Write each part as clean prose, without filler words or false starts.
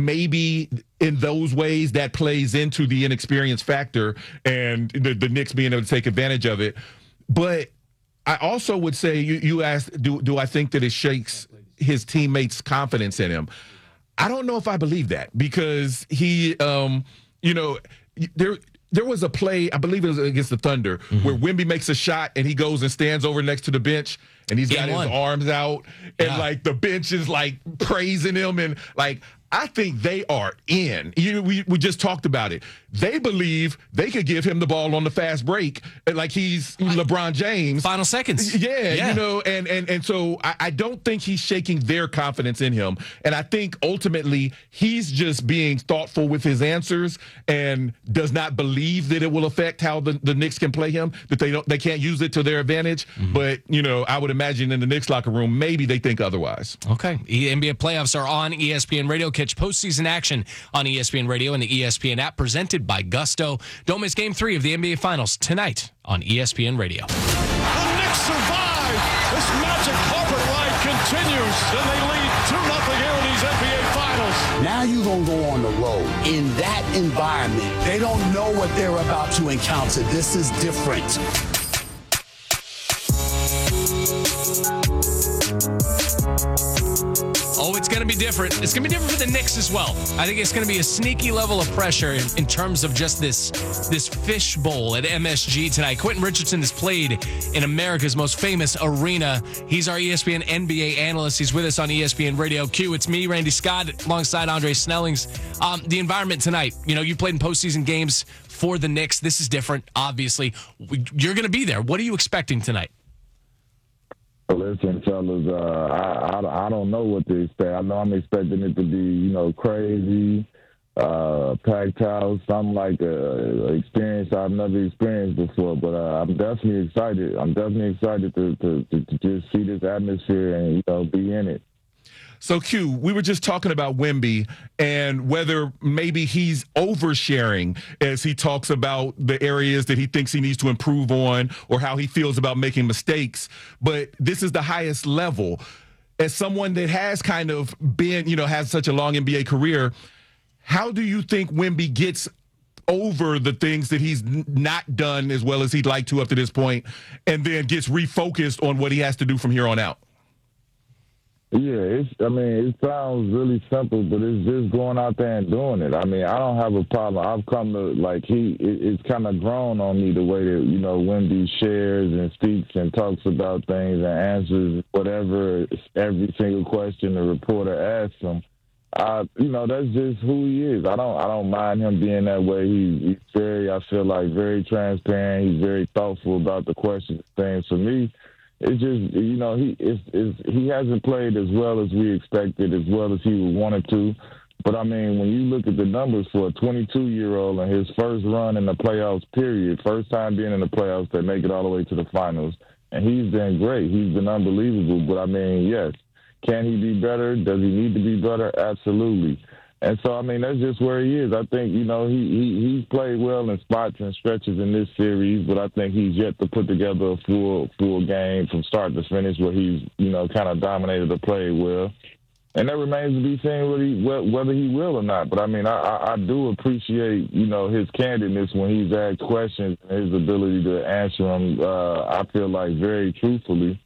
maybe in those ways that plays into the inexperience factor and the Knicks being able to take advantage of it. But I also would say, you asked, do I think that it shakes his teammates' confidence in him? I don't know if I believe that, because he, there was a play, I believe it was against the Thunder, where Wemby makes a shot and he goes and stands over next to the bench and he's got his arms out and like the bench is like praising him, and like, I think they are in. We just talked about it. They believe they could give him the ball on the fast break like he's LeBron James. Final seconds. Yeah. And so I don't think he's shaking their confidence in him. And I think ultimately he's just being thoughtful with his answers and does not believe that it will affect how the Knicks can play him, that they can't use it to their advantage. But, I would imagine in the Knicks locker room, maybe they think otherwise. Okay. NBA playoffs are on ESPN Radio. Catch postseason action on ESPN Radio and the ESPN app, presented by Gusto. Don't miss Game 3 of the NBA Finals tonight on ESPN Radio. The Knicks survive. This magic carpet ride continues, and they lead 2-0 here in these NBA Finals. Now you're going to go on the road. In that environment, they don't know what they're about to encounter. This is different. Oh, it's going to be different. It's going to be different for the Knicks as well. I think it's going to be a sneaky level of pressure in terms of just this fishbowl at MSG tonight. Quentin Richardson has played in America's most famous arena. He's our ESPN NBA analyst. He's with us on ESPN Radio. Q, it's me, Randy Scott, alongside Andre Snellings. The environment tonight, you played in postseason games for the Knicks. This is different, obviously. You're going to be there. What are you expecting tonight? Listen, fellas, I don't know what to expect. I know I'm expecting it to be, crazy, packed house, something like an experience I've never experienced before. But I'm definitely excited. I'm definitely excited to just see this atmosphere and, be in it. So, Q, we were just talking about Wemby and whether maybe he's oversharing as he talks about the areas that he thinks he needs to improve on or how he feels about making mistakes. But this is the highest level. As someone that has kind of been, has such a long NBA career, how do you think Wemby gets over the things that he's not done as well as he'd like to up to this point and then gets refocused on what he has to do from here on out? Yeah, it sounds really simple, but it's just going out there and doing it. I don't have a problem. I've come to, it's kind of grown on me the way that, Wemby shares and speaks and talks about things and answers whatever, every single question the reporter asks him. That's just who he is. I don't mind him being that way. He's very, I feel like, very transparent. He's very thoughtful about the questions and things. For me, it's just, he hasn't played as well as we expected, as well as he wanted to. But, when you look at the numbers for a 22-year-old and his first run in the playoffs, period, first time being in the playoffs, they make it all the way to the finals, and he's been great. He's been unbelievable. But, yes, can he be better? Does he need to be better? Absolutely. And so, that's just where he is. I think, he's played well in spots and stretches in this series, but I think he's yet to put together a full game from start to finish where he's, kind of dominated the play well. And that remains to be seen whether he will or not. But, I do appreciate, his candidness when he's asked questions and his ability to answer them, I feel like, very truthfully.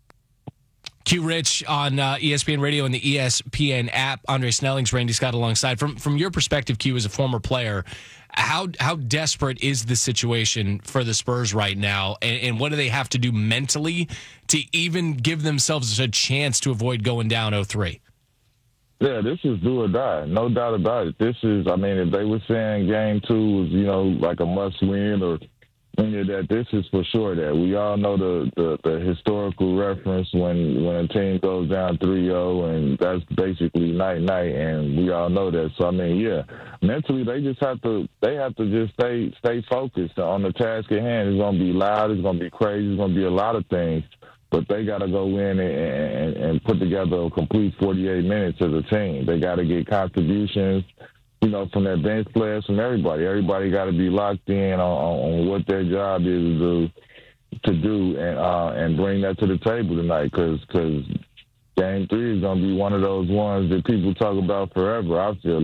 Q Rich on ESPN Radio and the ESPN app. Andre Snellings, Randy Scott alongside. From your perspective, Q, as a former player, how desperate is the situation for the Spurs right now? And what do they have to do mentally to even give themselves a chance to avoid going down 0-3? Yeah, this is do or die. No doubt about it. This is, if they were saying game 2 was, like a must win or that, this is for sure that. We all know the historical reference when a team goes down 3-0 and that's basically night-night, and we all know that. So, mentally they have to just stay focused on the task at hand. It's going to be loud, it's going to be crazy, it's going to be a lot of things, but they got to go in and put together a complete 48 minutes as a team. They got to get contributions, from their bench players, from everybody. Everybody got to be locked in on what their job is to do and bring that to the table tonight, because Game 3 is going to be one of those ones that people talk about forever, I feel